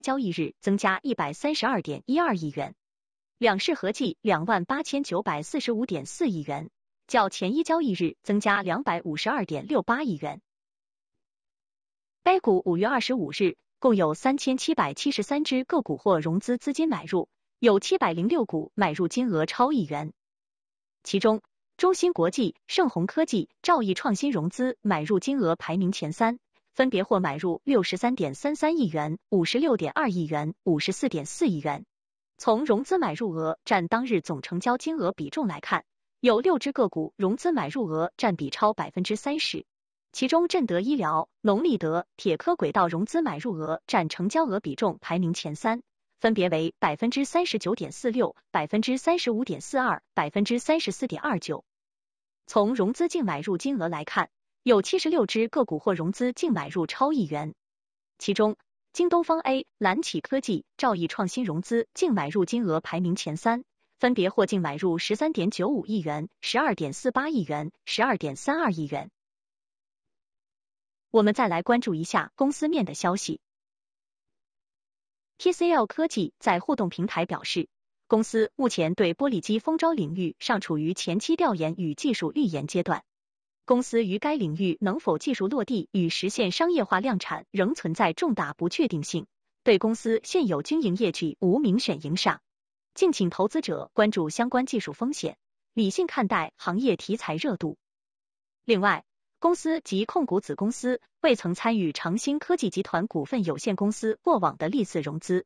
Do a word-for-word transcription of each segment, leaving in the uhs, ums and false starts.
交易日增加一百三十二点一二亿元，两市合计两万八千九百四十五点四亿元，较前一交易日增加两百五十二点六八亿元。A 股五月二十五日共有三千七百七十三只个股或融资资金买入，有七百零六股买入金额超亿元，其中中芯国际、盛鸿科技、兆易创新融资买入金额排名前三，分别获买入 六十三点三三亿元、五十六点二亿元、五十四点四亿元。从融资买入额占当日总成交金额比重来看，有六只个股融资买入额占比超 百分之三十， 其中正德医疗、隆力德、铁科轨道融资买入额占成交额比重排名前三，分别为 百分之三十九点四六、百分之三十五点四二、百分之三十四点二九。从融资净买入金额来看，有七十六只个股或融资净买入超亿元，其中京东方 A、蓝启科技、兆易创新融资净买入金额排名前三，分别获净买入 十三点九五亿元、十二点四八亿元、十二点三二亿元。我们再来关注一下公司面的消息。T C L 科技在互动平台表示，公司目前对玻璃机封装领域尚处于前期调研与技术预研阶段，公司于该领域能否技术落地与实现商业化量产仍存在重大不确定性，对公司现有经营业绩无明显影响。敬请投资者关注相关技术风险，理性看待行业题材热度。另外，公司及控股子公司未曾参与长兴科技集团股份有限公司过往的历次融资。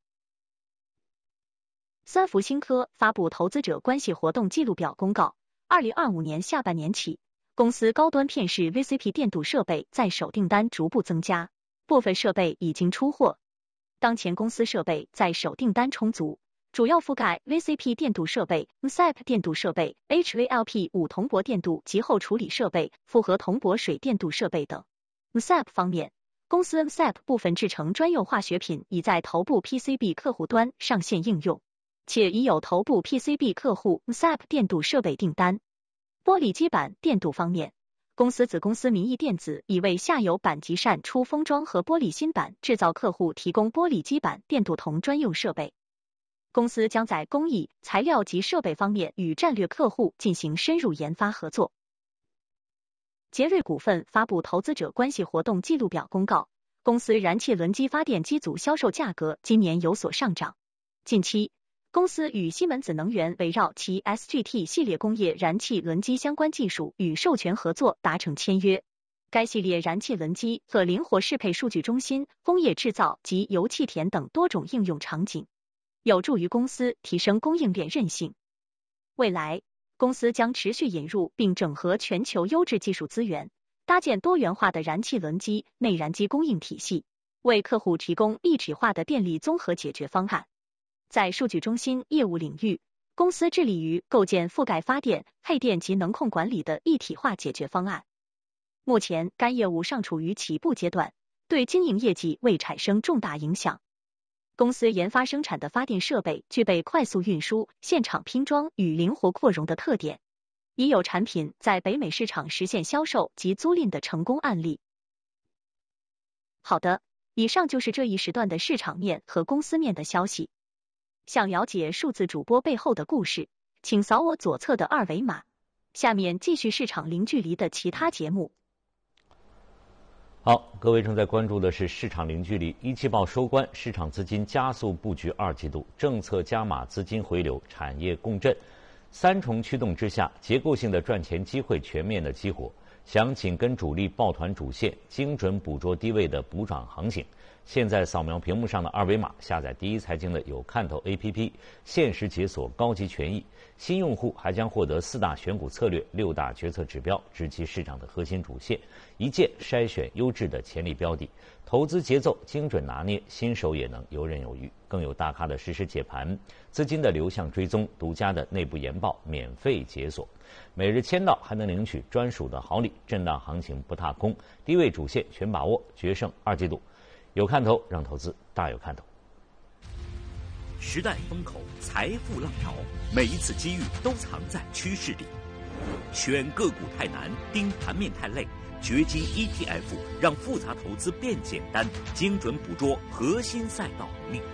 三福新科发布投资者关系活动记录表公告，二零二五年下半年起，公司高端片式 V C P 电镀设备在手订单逐步增加，部分设备已经出货。当前公司设备在手订单充足，主要覆盖 V C P 电镀设备、M S A P 电镀设备、H V L P 五 铜箔电镀及后处理设备、复合铜箔水电镀设备等。M S A P 方面，公司 M S A P 部分制成专用化学品已在头部 P C B 客户端上线应用，且已有头部 P C B 客户 M S A P 电镀设备订单。玻璃基板电镀方面，公司子公司民意电子已为下游板级扇出封装和玻璃芯板制造客户提供玻璃基板电镀铜专用设备。公司将在工艺、材料及设备方面与战略客户进行深入研发合作。杰瑞股份发布投资者关系活动记录表公告，公司燃气轮机发电机组销售价格今年有所上涨。近期，公司与西门子能源围绕其 S G T 系列工业燃气轮机相关技术与授权合作达成签约。该系列燃气轮机可灵活适配数据中心、工业制造及油气田等多种应用场景，有助于公司提升供应链韧性。未来，公司将持续引入并整合全球优质技术资源，搭建多元化的燃气轮机、内燃机供应体系，为客户提供一体化的电力综合解决方案。在数据中心业务领域，公司致力于构建覆盖发电、配电及能控管理的一体化解决方案。目前该业务尚处于起步阶段，对经营业绩未产生重大影响。公司研发生产的发电设备具备快速运输、现场拼装与灵活扩容的特点，已有产品在北美市场实现销售及租赁的成功案例。好的，以上就是这一时段的市场面和公司面的消息。想了解数字主播背后的故事，请扫我左侧的二维码。下面继续市场零距离的其他节目。 好，各位正在关注的是市场零距离。一季报收官，市场资金加速布局二季度，政策加码，资金回流，产业共振，三重驱动之下，结构性的赚钱机会全面的激活。想紧跟主力抱团主线，精准捕捉低位的补涨行情。现在扫描屏幕上的二维码，下载第一财经的有看头 A P P， 限时解锁高级权益。新用户还将获得四大选股策略、六大决策指标，直击市场的核心主线，一键筛选优质的潜力标的。投资节奏精准拿捏，新手也能游刃有余。更有大咖的实时解盘，资金的流向追踪，独家的内部研报免费解锁。每日签到还能领取专属的好礼，震荡行情不踏空，低位主线全把握，决胜二季度。有看头，让投资大有看头。 时代风口，财富浪潮，每一次机遇都藏在趋势里。选个股太难，盯盘面太累， 掘金 E T F 让复杂投资变简单，精准捕捉核心赛道力。